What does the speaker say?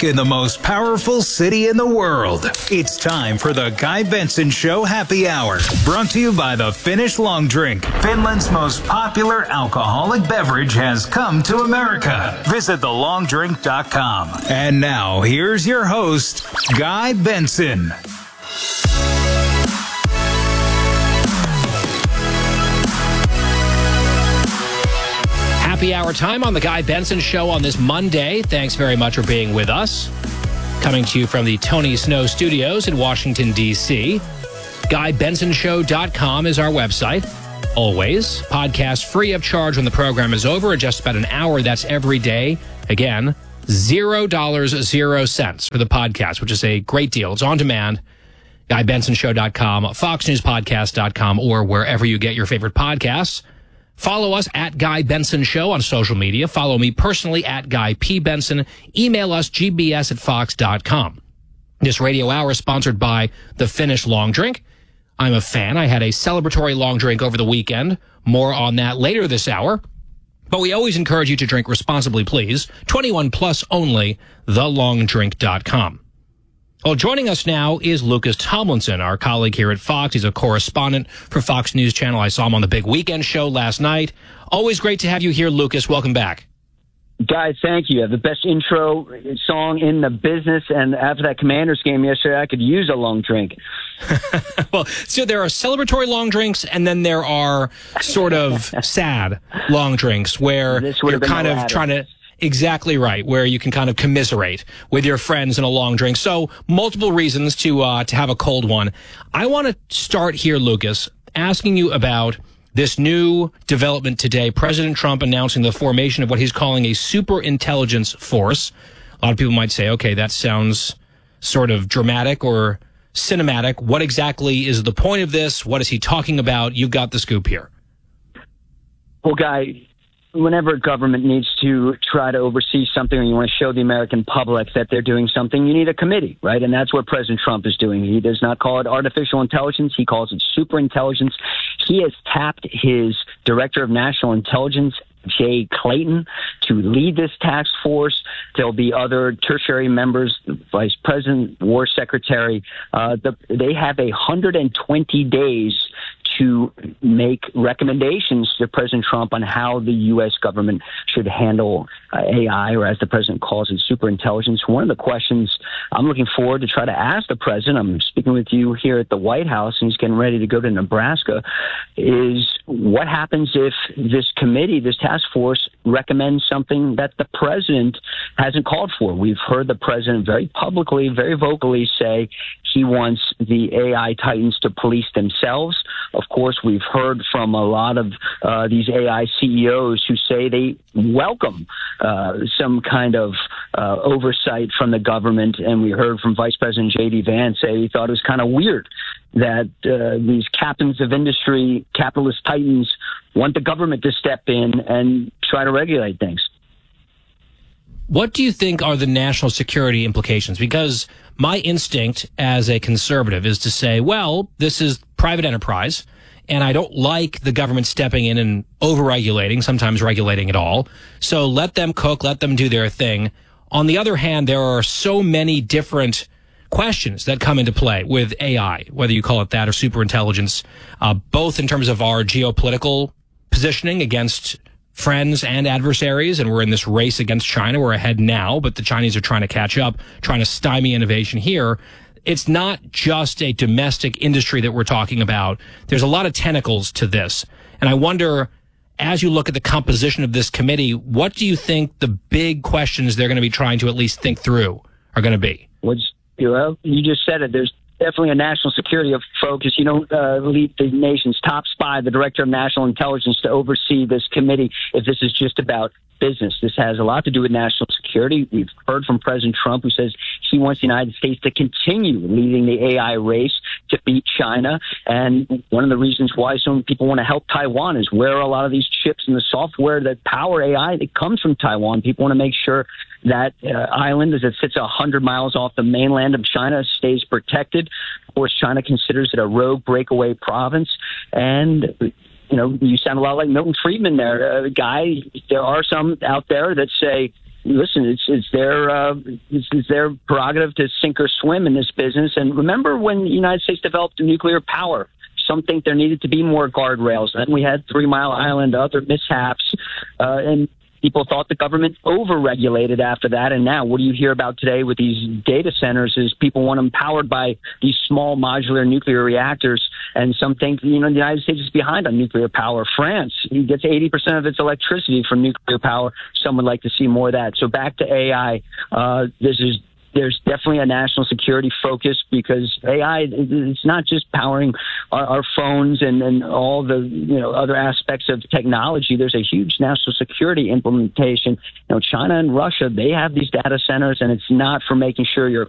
talk in the most powerful city in the world. It's time for the Guy Benson Show Happy Hour, brought to you by the Finnish Long Drink. Finland's most popular alcoholic beverage has come to America. Visit thelongdrink.com. And now, here's your host, Guy Benson. Happy hour time on the Guy Benson Show on this Monday. Thanks very much for being with us. Coming to you from the Tony Snow Studios in Washington, D.C. GuyBensonShow.com is our website. Always. Podcast free of charge when the program is over. Just about an hour. That's every day. Again, $0.00 for the podcast, which is a great deal. It's on demand. GuyBensonShow.com, FoxNewsPodcast.com, or wherever you get your favorite podcasts. Follow us at Guy Benson Show on social media. Follow me personally at Guy P. Benson. Email us gbs@fox.com. This radio hour is sponsored by the Finnish Long Drink. I'm a fan. I had a celebratory long drink over the weekend. More on that later this hour. But we always encourage you to drink responsibly, please. 21 plus only, thelongdrink.com. Well, joining us now is Lucas Tomlinson, our colleague here at Fox. He's a correspondent for Fox News Channel. I saw him on the Big Weekend show last night. Always great to have you here, Lucas. Welcome back. Guys, thank you. You have the best intro song in the business, and after that Commanders game yesterday, I could use a long drink. Well, so there are celebratory long drinks, and then there are sort of sad long drinks where you're kind of trying to... Exactly right, where you can kind of commiserate with your friends in a long drink. So multiple reasons to have a cold one. I want to start here, Lucas, asking you about this new development today. President Trump announcing the formation of what he's calling a super intelligence force. A lot of people might say, okay, that sounds sort of dramatic or cinematic. What exactly is the point of this? What is he talking about? You got the scoop here. Well, Guy, whenever government needs to try to oversee something or you want to show the American public that they're doing something, you need a committee, right? And that's what President Trump is doing. He does not call it artificial intelligence. He calls it super intelligence. He has tapped his director of national intelligence, Jay Clayton, to lead this task force. There'll be other tertiary members, the vice president, war secretary. They have 120 days to make recommendations to President Trump on how the U.S. government should handle AI, or as the president calls it, super intelligence. One of the questions I'm looking forward to try to ask the president, I'm speaking with you here at the White House, and he's getting ready to go to Nebraska, is what happens if this committee, this task force, recommends something that the president hasn't called for? We've heard the president very publicly, very vocally say he wants the AI titans to police themselves. Of course, we've heard from a lot of these AI CEOs who say they welcome some kind of oversight from the government. And we heard from Vice President J.D. Vance say he thought it was kind of weird that these captains of industry, capitalist titans, want the government to step in and try to regulate things. What do you think are the national security implications? Because my instinct as a conservative is to say, well, this is private enterprise, and I don't like the government stepping in and over-regulating, sometimes regulating at all. So let them cook, let them do their thing. On the other hand, there are so many different questions that come into play with AI, whether you call it that or superintelligence, both in terms of our geopolitical positioning against friends and adversaries, and we're in this race against China. We're ahead now, but the Chinese are trying to catch up, trying to stymie innovation here. It's not just a domestic industry that we're talking about. There's a lot of tentacles to this. And I wonder, as you look at the composition of this committee, what do you think the big questions they're going to be trying to at least think through are going to be? Well, you just said it. There's definitely a national security focus. You don't lead the nation's top spy, the director of national intelligence, to oversee this committee if this is just about business. This has a lot to do with national security. We've heard from President Trump, who says he wants the United States to continue leading the AI race to beat China. And one of the reasons why so many people want to help Taiwan is where a lot of these chips and the software that power AI, that comes from Taiwan. People want to make sure that island, as it sits 100 miles off the mainland of China, stays protected. Of course, China considers it a rogue breakaway province. And you know, you sound a lot like Milton Friedman there, Guy. There are some out there that say listen, it's their prerogative to sink or swim in this business. And remember when the United States developed nuclear power, some think there needed to be more guardrails. Then we had 3 Mile Island, other mishaps, and people thought the government overregulated after that. And now what do you hear about today with these data centers is people want them powered by these small modular nuclear reactors. And some think, the United States is behind on nuclear power. France gets 80% of its electricity from nuclear power. Some would like to see more of that. So back to AI, there's definitely a national security focus because AI, it's not just powering our phones and all the other aspects of technology. There's a huge national security implementation. China and Russia, they have these data centers, and it's not for making sure your